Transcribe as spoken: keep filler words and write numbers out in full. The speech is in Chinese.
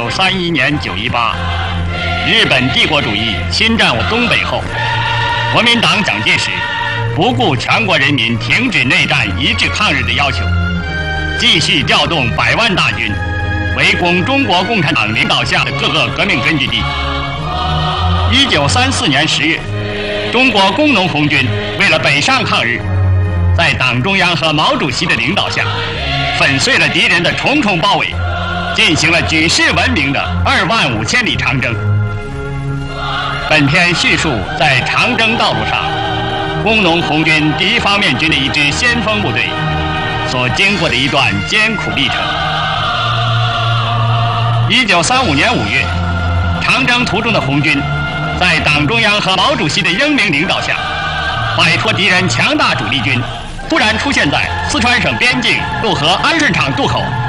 九三一年九一八，日本帝国主义侵占我东北后，国民党蒋介石不顾全国人民停止内战、一致抗日的要求，继续调动百万大军，围攻中国共产党领导下的各个革命根据地。一九三四年十月，中国工农红军为了北上抗日，在党中央和毛主席的领导下，粉碎了敌人的重重包围，进行了举世闻名的二万五千里长征。本篇叙述在长征道路上，工农红军第一方面军的一支先锋部队所经过的一段艰苦历程。一九三五年五月，长征途中的红军在党中央和毛主席的英明领导下，摆脱敌人强大主力军，突然出现在四川省边境陆河安顺场渡口，